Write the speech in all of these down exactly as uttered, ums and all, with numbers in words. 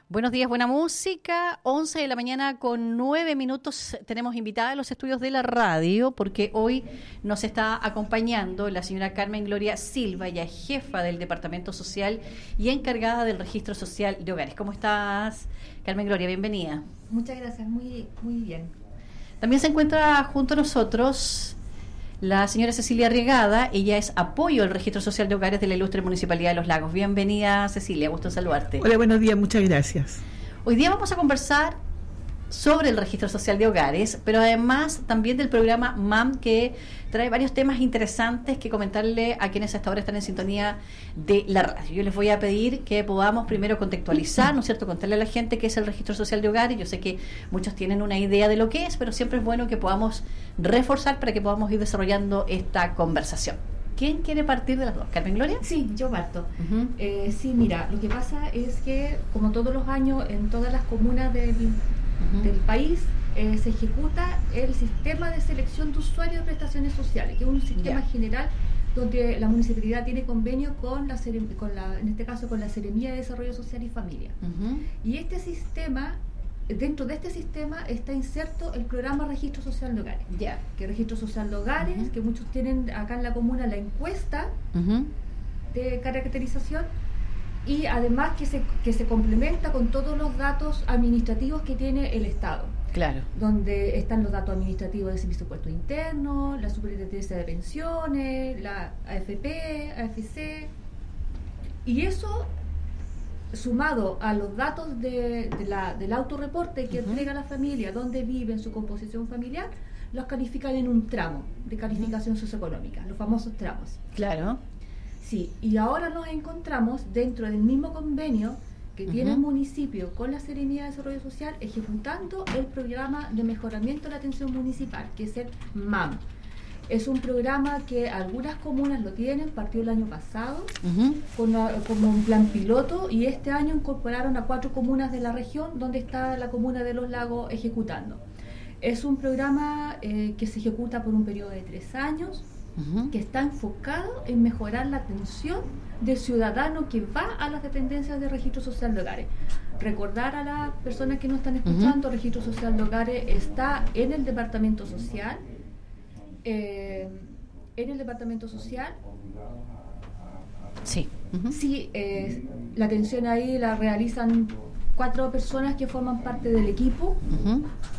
Buenos días, buena música. once de la mañana con nueve minutos. Tenemos invitada a los estudios de la radio porque hoy nos está acompañando la señora Carmen Gloria Silva, ella es jefa del Departamento Social y encargada del Registro Social de Hogares. ¿Cómo estás, Carmen Gloria? Bienvenida. Muchas gracias, muy, muy bien. También se encuentra junto a nosotros la señora Cecilia Arriagada, ella es apoyo al Registro Social de Hogares de la Ilustre Municipalidad de Los Lagos. Bienvenida, Cecilia, gusto en saludarte. Hola, buenos días, muchas gracias. Hoy día vamos a conversar sobre el Registro Social de Hogares, pero además también del programa M A M, que trae varios temas interesantes que comentarle a quienes hasta ahora están en sintonía de la radio. Yo les voy a pedir que podamos primero contextualizar, ¿no es cierto?, contarle a la gente qué es el Registro Social de Hogares. Yo sé que muchos tienen una idea de lo que es, pero siempre es bueno que podamos reforzar para que podamos ir desarrollando esta conversación. ¿Quién quiere partir de las dos? ¿Carmen Gloria? Sí, yo parto. Uh-huh. Eh, sí, mira, lo que pasa es que, como todos los años, en todas las comunas del, uh-huh. del país, eh, se ejecuta el sistema de selección de usuarios de prestaciones sociales, que es un sistema yeah. general donde la municipalidad tiene convenio con la, con la, en este caso, con la Seremía de Desarrollo Social y Familia. Uh-huh. Y este sistema, dentro de este sistema está inserto el programa Registro Social de Hogares. Ya. Yeah. Que Registro Social de Hogares, uh-huh. que muchos tienen acá en la comuna la encuesta uh-huh. de caracterización, y además que se, que se complementa con todos los datos administrativos que tiene el Estado. Claro. Donde están los datos administrativos del Servicio de Puestos Internos, la Superintendencia de Pensiones, la A F P, A F C, y eso sumado a los datos de, de la, del autorreporte que uh-huh. entrega la familia, dónde viven, su composición familiar, los califican en un tramo de calificación uh-huh. socioeconómica, los famosos tramos. Claro. Sí, y ahora nos encontramos dentro del mismo convenio que uh-huh. tiene el municipio con la Seremía de Desarrollo Social, ejecutando el programa de mejoramiento de la atención municipal, que es el M A M. Es un programa que algunas comunas lo tienen, partió el año pasado, uh-huh. con la, como un plan piloto, y este año incorporaron a cuatro comunas de la región, donde está la comuna de Los Lagos ejecutando. Es un programa eh, que se ejecuta por un periodo de tres años, uh-huh. que está enfocado en mejorar la atención del ciudadano que va a las dependencias de Registro Social de Hogares. Recordar a las personas que nos están escuchando, uh-huh. Registro Social de Hogares está en el Departamento Social. Eh, en el Departamento Social sí, uh-huh. sí eh, la atención ahí la realizan cuatro personas que forman parte del equipo uh-huh.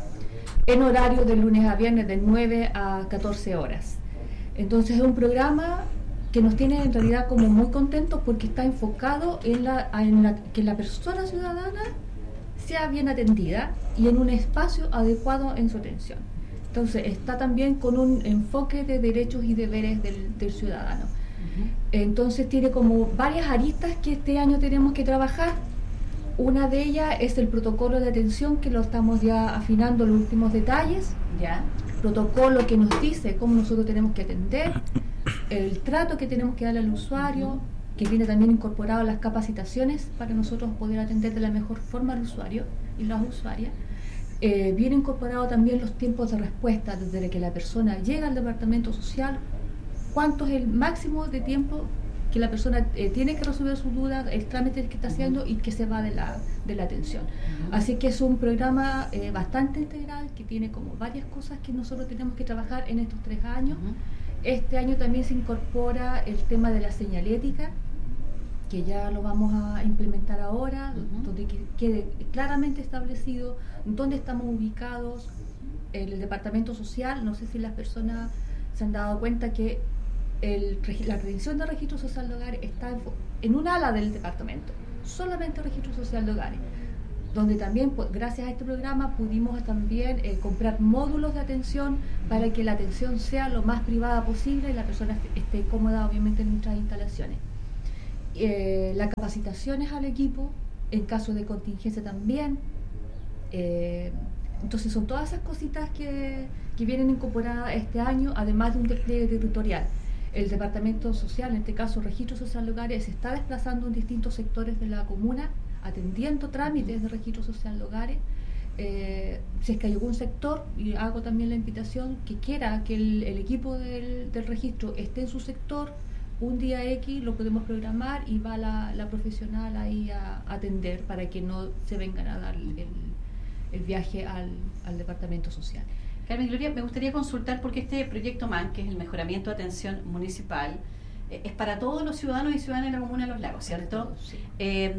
en horario de lunes a viernes de nueve a catorce horas. Entonces es un programa que nos tiene en realidad como muy contentos porque está enfocado en la, en la que la persona ciudadana sea bien atendida y en un espacio adecuado en su atención. Entonces está también con un enfoque de derechos y deberes del, del ciudadano. Uh-huh. Entonces tiene como varias aristas que este año tenemos que trabajar. Una de ellas es el protocolo de atención, que lo estamos ya afinando los últimos detalles. Ya. Protocolo que nos dice cómo nosotros tenemos que atender, el trato que tenemos que darle al usuario, uh-huh. que viene también incorporado a las capacitaciones para nosotros poder atender de la mejor forma al usuario y las usuarias. Eh, viene incorporado también los tiempos de respuesta desde que la persona llega al departamento social, cuánto es el máximo de tiempo que la persona eh, tiene que resolver sus dudas, el trámite que está haciendo uh-huh. y que se va de la, de la atención. Uh-huh. Así que es un programa eh, bastante integral que tiene como varias cosas que nosotros tenemos que trabajar en estos tres años. Uh-huh. Este año también se incorpora el tema de la señalética, que ya lo vamos a implementar ahora, uh-huh. donde quede claramente establecido dónde estamos ubicados, en el departamento social. No sé si las personas se han dado cuenta que el, la creación del Registro Social de Hogares está en, en un ala del departamento, solamente Registro Social de Hogares, donde también, pues, gracias a este programa pudimos también eh, comprar módulos de atención para que la atención sea lo más privada posible y la persona esté cómoda, obviamente, en nuestras instalaciones. Eh, las capacitaciones al equipo en caso de contingencia también. Eh, entonces son todas esas cositas que, que vienen incorporadas este año, además de un despliegue territorial. El Departamento Social, en este caso Registro Social de Hogares, se está desplazando en distintos sectores de la comuna, atendiendo trámites de Registro Social de Hogares. Eh, si es que hay algún sector, y hago también la invitación, que quiera que el, el equipo del, del registro esté en su sector, un día X lo podemos programar y va la, la profesional ahí a, a atender para que no se vengan a dar el, el viaje al, al departamento social. Carmen Gloria, me gustaría consultar porque este proyecto M A N, que es el mejoramiento de atención municipal, eh, es para todos los ciudadanos y ciudadanas de la Comuna de Los Lagos, ¿cierto? Sí. Eh,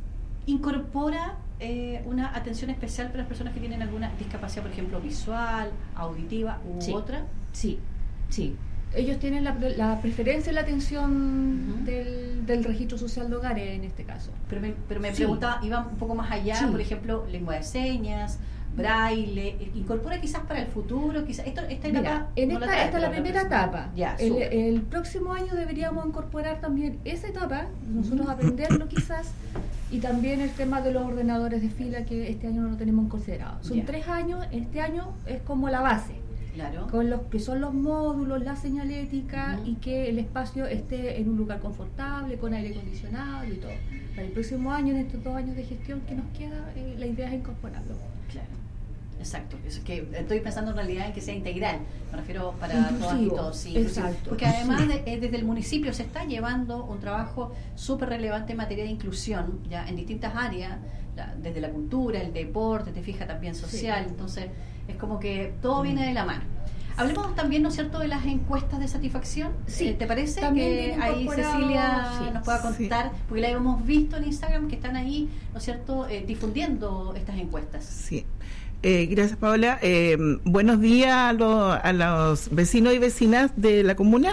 ¿Incorpora eh, una atención especial para las personas que tienen alguna discapacidad, por ejemplo, visual, auditiva u sí. otra? Sí, sí. Ellos tienen la, la preferencia en la atención uh-huh. del, del registro social de hogares en este caso. Pero me, pero me sí. preguntaba, iba un poco más allá, sí. por ejemplo, lengua de señas, braille, incorpora quizás para el futuro, quizás esto, esta Mira, etapa en no esta, la trae, esta es la primera etapa. Ya, el, el próximo año deberíamos incorporar también esa etapa, nosotros uh-huh. aprenderlo quizás, y también el tema de los ordenadores de fila que este año no lo tenemos considerado. Son ya. tres años, este año es como la base. Claro. Con los que son los módulos, la señalética uh-huh. y que el espacio esté en un lugar confortable, con aire acondicionado y todo. Para el próximo año, en estos dos años de gestión que nos queda, eh, la idea es incorporarlo. Claro, exacto. Es que estoy pensando en realidad en que sea integral, me refiero para todas y todos. Sí, exacto. Porque además de, eh, desde el municipio se está llevando un trabajo súper relevante en materia de inclusión, ya en distintas áreas, la, desde la cultura, el deporte, te fijas también social, sí. Entonces es como que todo viene de la mano. Hablemos también, ¿no es cierto?, de las encuestas de satisfacción. Sí, eh, ¿te parece que ahí Cecilia sí, nos pueda contar? Sí. Porque la hemos visto en Instagram que están ahí, ¿no es cierto?, eh, difundiendo estas encuestas. Sí. Eh, gracias, Paola. Eh, buenos días a, lo, a los vecinos y vecinas de la comuna.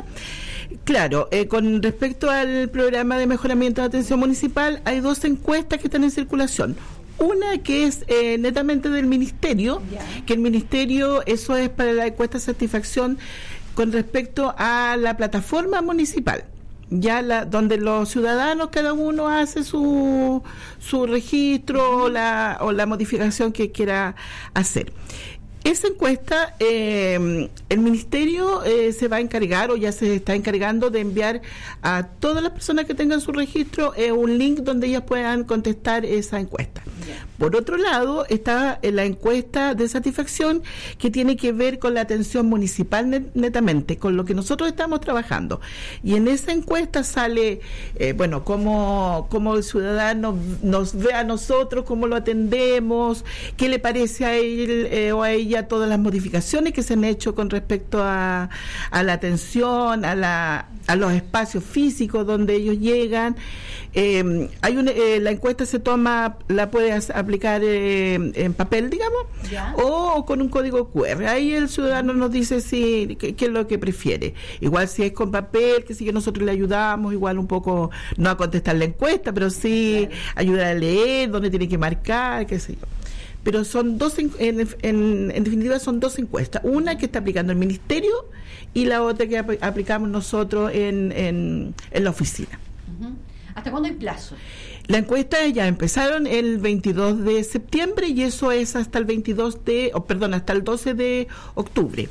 Claro, eh, con respecto al programa de mejoramiento de atención municipal, hay dos encuestas que están en circulación. Una que es eh, netamente del ministerio, yeah. que el ministerio, eso es para la encuesta de satisfacción con respecto a la plataforma municipal, ya la donde los ciudadanos cada uno hace su su registro o la, o la modificación que quiera hacer. Esa encuesta, eh, el ministerio eh, se va a encargar o ya se está encargando de enviar a todas las personas que tengan su registro eh, un link donde ellas puedan contestar esa encuesta. Yeah. Por otro lado, está la encuesta de satisfacción que tiene que ver con la atención municipal net, netamente, con lo que nosotros estamos trabajando. Y en esa encuesta sale, eh, bueno, cómo, cómo el ciudadano nos ve a nosotros, cómo lo atendemos, qué le parece a él eh, o a ella todas las modificaciones que se han hecho con respecto a, a la atención, a la a los espacios físicos donde ellos llegan. Eh, hay una, eh, la encuesta se toma, la puedes aplicar eh, en papel, digamos, ¿ya? O con un código cu erre. Ahí el ciudadano nos dice si qué es lo que prefiere. Igual si es con papel, que sí que nosotros le ayudamos, igual un poco, no a contestar la encuesta, pero sí claro. ayudar a leer, dónde tiene que marcar, qué sé yo. Pero son dos, en, en, en definitiva son dos encuestas, una que está aplicando el ministerio y la otra que ap- aplicamos nosotros en, en, en la oficina. Uh-huh. ¿Hasta cuándo hay plazo? La encuesta ya empezaron el veintidós de septiembre y eso es hasta el veintidós de, oh, perdón, hasta el doce de octubre.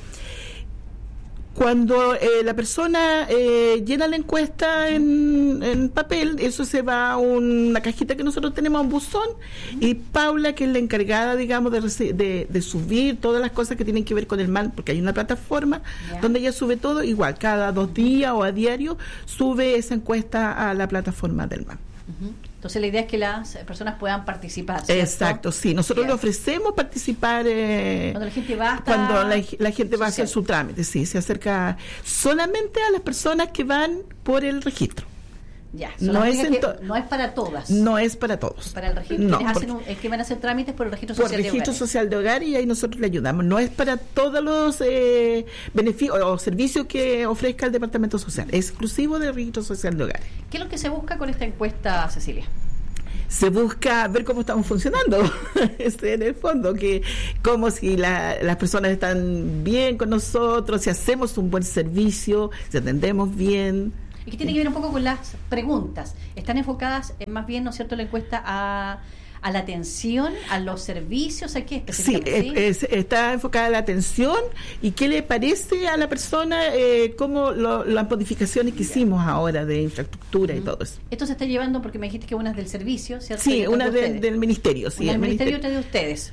Cuando eh, la persona eh, llena la encuesta en, en papel, eso se va a una cajita que nosotros tenemos, un buzón, y Paula, que es la encargada, digamos, de, de, de subir todas las cosas que tienen que ver con el M A N, porque hay una plataforma yeah. donde ella sube todo, igual, cada dos días o a diario, sube esa encuesta a la plataforma del M A N. Uh-huh. Entonces la idea es que las personas puedan participar, ¿cierto? Exacto, sí. Nosotros yeah. le ofrecemos participar eh, cuando la gente va hasta cuando la, la gente va a hacer su trámite, sí, se acerca solamente a las personas que van por el registro. Ya, no es, to- no es para todas. No es para todos. Para el registro. No, hacen un, es que van a hacer trámites por el registro social por el registro de social de hogar y ahí nosotros le ayudamos. No es para todos los eh, beneficios o servicios que ofrezca el Departamento Social. Es exclusivo del registro social de hogar. ¿Qué es lo que se busca con esta encuesta, Cecilia? Se busca ver cómo estamos funcionando este, en el fondo, que como si la, las personas están bien con nosotros, si hacemos un buen servicio, si atendemos bien. Y que tiene que ver un poco con las preguntas. Están enfocadas en más bien, ¿no es cierto?, la encuesta a, a la atención, a los servicios, ¿a qué específicamente? Sí, es, es, está enfocada a la atención y qué le parece a la persona, eh, cómo lo, las modificaciones que hicimos ahora de infraestructura uh-huh. y todo eso. Esto se está llevando porque me dijiste que una es del servicio, ¿cierto? Sí, una de, del ministerio. Sí, una del ministerio, ministerio y otra de ustedes.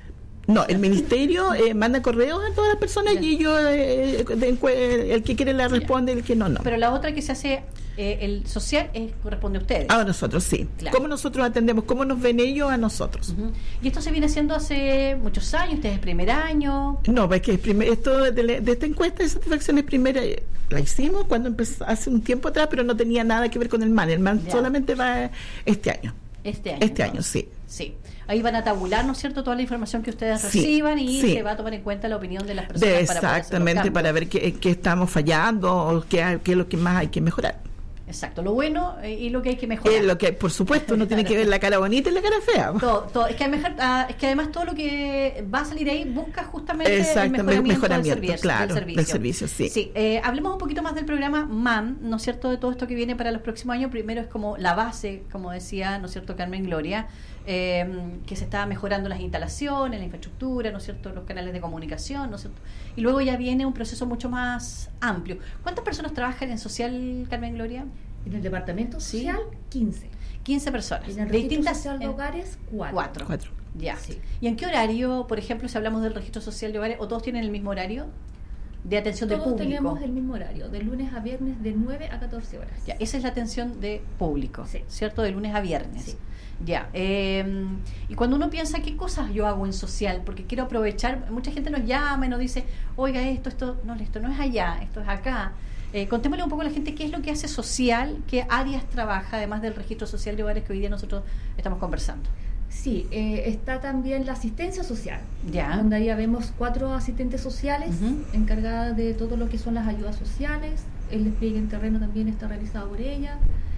No, el ministerio eh, manda correos a todas las personas y ellos, eh, de, el que quiere la responde, el que no, no. Pero la otra que se hace, eh, el social, es, corresponde a ustedes. A nosotros, sí. Claro. ¿Cómo nosotros atendemos? ¿Cómo nos ven ellos a nosotros? Uh-huh. ¿Y esto se viene haciendo hace muchos años? ¿Ustedes es primer año? No, es que es primer, esto de, de esta encuesta de satisfacción es primera. La hicimos cuando empezó, hace un tiempo atrás, pero no tenía nada que ver con el M A N. El M A N ya. solamente va este año. Este año. Este entonces. año, sí. Sí. Ahí van a tabular, ¿no es cierto?, toda la información que ustedes sí, reciban y sí. se va a tomar en cuenta la opinión de las personas. De para exactamente, para ver qué, qué estamos fallando o qué, qué es lo que más hay que mejorar. Exacto, lo bueno eh, y lo que hay que mejorar. Es lo que, por supuesto, uno tiene que ver la cara bonita y la cara fea. Todo, todo. Es, que mejor, ah, es que además todo lo que va a salir ahí busca justamente Exactamente, el mejoramiento, mejoramiento del, servicio, claro, del servicio. Del servicio sí. sí eh, hablemos un poquito más del programa M A M, ¿no es cierto?, de todo esto que viene para los próximos años. Primero es como la base, como decía, ¿no es cierto?, Carmen Gloria, eh, que se está mejorando las instalaciones, la infraestructura, ¿no es cierto?, los canales de comunicación, ¿no es cierto?, y luego ya viene un proceso mucho más amplio. ¿Cuántas personas trabajan en social, Carmen Gloria? En el departamento social, sí. quince. quince personas. En el de registro distintas social de hogares, cuatro. Cuatro. Cuatro. Ya. Sí. ¿Y en qué horario, por ejemplo, si hablamos del registro social de hogares, o todos tienen el mismo horario de atención todos de público? Todos tenemos el mismo horario, de lunes a viernes, de nueve a catorce horas. Ya, esa es la atención de público, sí. ¿cierto? De lunes a viernes. Sí. Ya. Eh, y cuando uno piensa, ¿qué cosas yo hago en social? Porque quiero aprovechar, mucha gente nos llama y nos dice, oiga, esto, esto, no, esto no es allá, esto es acá. Eh, contémosle un poco a la gente qué es lo que hace social, qué áreas trabaja, además del registro social de hogares que hoy día nosotros estamos conversando. Sí, eh, está también la asistencia social, ya. donde ahí vemos cuatro asistentes sociales uh-huh. encargadas de todo lo que son las ayudas sociales. El despliegue en terreno también está realizado por ella.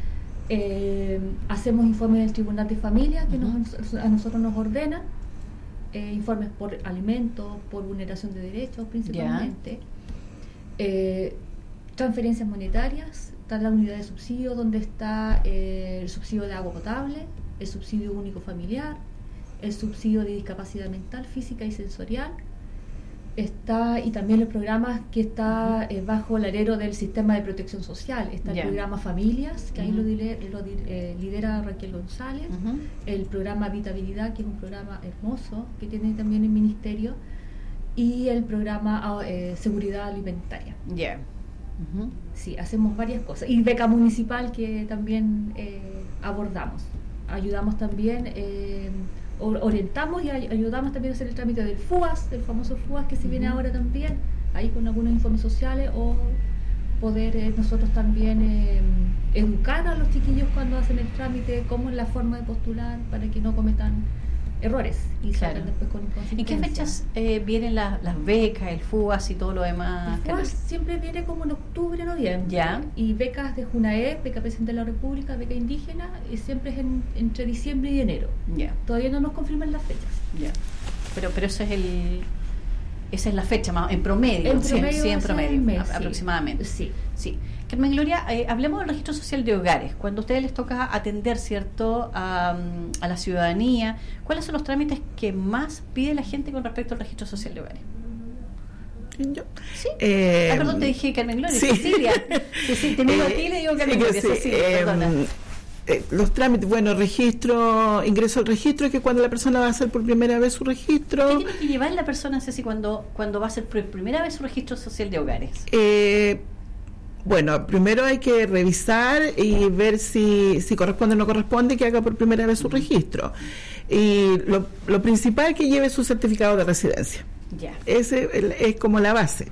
Eh, hacemos informes del Tribunal de Familia que uh-huh. nos, a nosotros nos ordenan, eh, informes por alimentos, por vulneración de derechos principalmente. Eh, transferencias monetarias, está la unidad de subsidio donde está eh, el subsidio de agua potable, el subsidio único familiar, el subsidio de discapacidad mental, física y sensorial, está y también el programa que está eh, bajo el alero del sistema de protección social, está yeah. el programa Familias, que uh-huh. ahí lo, lidera, lo eh, lidera Raquel González, uh-huh. el programa Habitabilidad, que es un programa hermoso que tiene también el Ministerio, y el programa eh, Seguridad Alimentaria. Yeah. Uh-huh. Sí, hacemos varias cosas. Y beca municipal que también eh, abordamos. Ayudamos también, eh, orientamos y ay- ayudamos también a hacer el trámite del FUAS, del famoso FUAS que se uh-huh. viene ahora también, ahí con algunos informes sociales, o poder eh, nosotros también eh, educar a los chiquillos cuando hacen el trámite, cómo es la forma de postular para que no cometan errores y claro. salgan después con inconsistencia. ¿En qué fechas eh, vienen las, las becas, el FUAS y todo lo demás? El FUAS siempre viene como en octubre, noviembre. ¿Ya? Y becas de JUNAEP, beca Presidente de la República, beca indígena, y siempre es en, entre diciembre y enero. ¿Ya? Todavía no nos confirman las fechas. ¿Ya? Pero, pero eso es el... Esa es la fecha, más en promedio, en promedio, sí, sí, en promedio, mes, a, aproximadamente. Sí. sí. Carmen Gloria, eh, hablemos del registro social de hogares. Cuando a ustedes les toca atender, ¿cierto?, a, a la ciudadanía, ¿cuáles son los trámites que más pide la gente con respecto al registro social de hogares? Yo. ¿Sí? Eh, ah, perdón, te dije Carmen Gloria, sí. Cecilia. Sí, sí, te miro a ti y le digo Carmen sí, Gloria, sí, Cecilia, eh, perdona. Eh, los trámites, bueno, registro, ingreso al registro, que cuando la persona va a hacer por primera vez su registro. ¿Qué tiene que llevar la persona, Ceci, cuando, cuando va a hacer por primera vez su registro social de hogares? Eh, bueno, primero hay que revisar y ver si, si corresponde o no corresponde que haga por primera vez su registro. Y lo, lo principal es que lleve su certificado de residencia. Ya. Ese es como la base.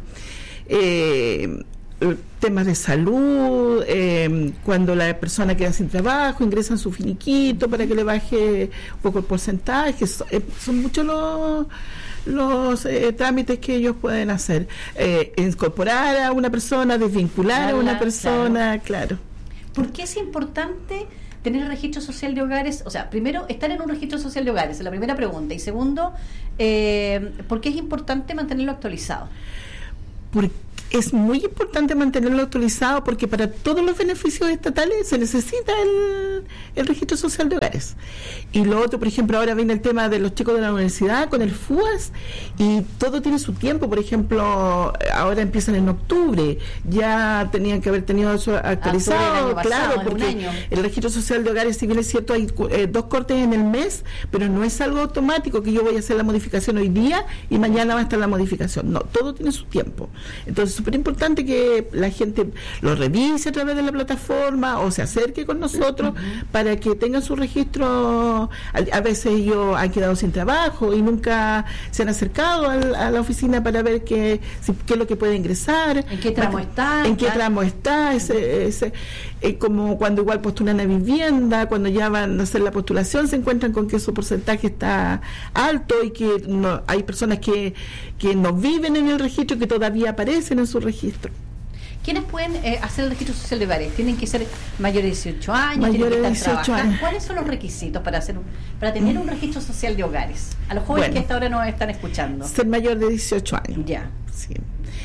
Eh, temas de salud, eh, cuando la persona queda sin trabajo, ingresan su finiquito para que le baje un poco el porcentaje. Son, eh, son muchos los, los eh, trámites que ellos pueden hacer. Eh, incorporar a una persona, desvincular a una persona, claro. claro. ¿Por qué es importante tener el registro social de hogares? O sea, primero, estar en un registro social de hogares, es la primera pregunta. Y segundo, eh, ¿por qué es importante mantenerlo actualizado? Porque es muy importante mantenerlo actualizado porque para todos los beneficios estatales se necesita el, el registro social de hogares. Y lo otro, por ejemplo, ahora viene el tema de los chicos de la universidad con el F U A S y todo tiene su tiempo. Por ejemplo, ahora empiezan en octubre, ya tenían que haber tenido eso actualizado, claro, pasado, porque el registro social de hogares, si bien es cierto, hay eh, dos cortes en el mes, pero no es algo automático que yo voy a hacer la modificación hoy día y mañana va a estar la modificación. No, todo tiene su tiempo. Entonces, súper importante que la gente lo revise a través de la plataforma o se acerque con nosotros uh-huh. para que tengan su registro. A, a veces ellos han quedado sin trabajo y nunca se han acercado al, a la oficina para ver qué, si, qué es lo que puede ingresar. ¿En qué tramo está? ¿En qué tramo está? Ese, ese, eh, como cuando igual postulan a vivienda, cuando ya van a hacer la postulación, se encuentran con que su porcentaje está alto y que no, hay personas que, que no viven en el registro y que todavía aparecen en su registro. ¿Quiénes pueden eh, hacer el registro social de hogares? ¿Tienen que ser mayores de dieciocho años? Mayores ¿Tienen de que estar dieciocho trabajando? años. ¿Cuáles son los requisitos para hacer un, para tener un registro social de hogares? A los jóvenes bueno, que hasta ahora nos están escuchando. Ser mayor de dieciocho años. Ya. Sí.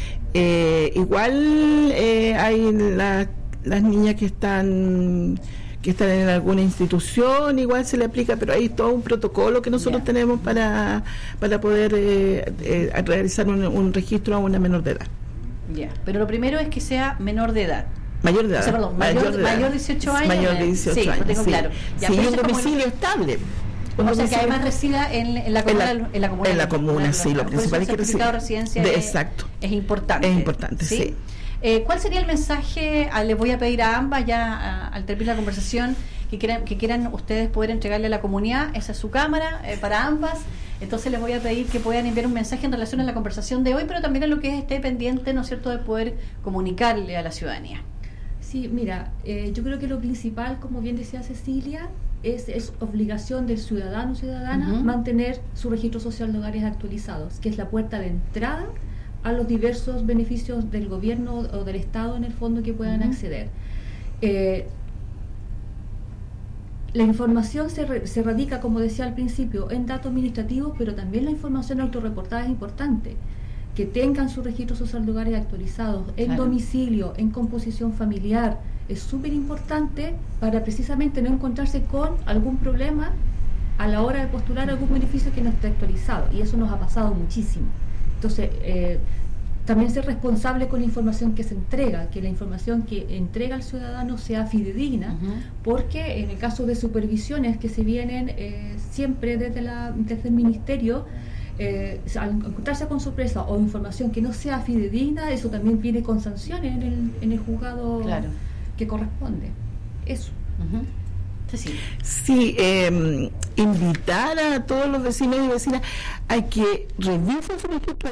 Eh, igual eh, hay la, las niñas que están que están en alguna institución, igual se le aplica, pero hay todo un protocolo que nosotros yeah. tenemos para para poder eh, eh, realizar un, un registro a una menor de edad. Ya, yeah. Pero lo primero es que sea menor de edad. Mayor de edad. O sea, perdón, mayor, mayor, de, mayor de dieciocho años. Mayor de dieciocho sí, años. Lo tengo sí, claro. Ya, sí, y un como, domicilio estable. O sea, que además resida en, en la comuna. En la, en la comuna, en la comuna sí, lo principal es que resida. El residencia de, es, exacto. es importante. Es importante, sí. sí. Eh, ¿Cuál sería el mensaje? Ah, les voy a pedir a ambas, ya a, al terminar la conversación, que quieran, que quieran ustedes poder entregarle a la comunidad. Esa es su cámara, eh, para ambas. Entonces les voy a pedir que puedan enviar un mensaje en relación a la conversación de hoy, pero también a lo que esté pendiente, ¿no es cierto?, de poder comunicarle a la ciudadanía. Sí, mira, eh, yo creo que lo principal, como bien decía Cecilia, es, es obligación del ciudadano o ciudadana uh-huh. mantener su registro social de hogares actualizados, que es la puerta de entrada a los diversos beneficios del gobierno o del Estado, en el fondo, que puedan uh-huh. acceder. Eh, la información se, re, se radica, como decía al principio, en datos administrativos, pero también la información autorreportada es importante. Que tengan su registro social de hogares actualizados en claro. domicilio, en composición familiar, es súper importante para precisamente no encontrarse con algún problema a la hora de postular algún beneficio que no esté actualizado, y eso nos ha pasado muchísimo. Entonces, eh, también ser responsable con la información que se entrega, que la información que entrega al ciudadano sea fidedigna, uh-huh. porque en el caso de supervisiones que se vienen eh, siempre desde, la, desde el ministerio, Eh, al encontrarse con sorpresa o información que no sea fidedigna, eso también viene con sanciones en el, en el juzgado claro. que corresponde. Eso. Uh-huh. Sí, sí eh, invitar a todos los vecinos y vecinas a que revisen su registro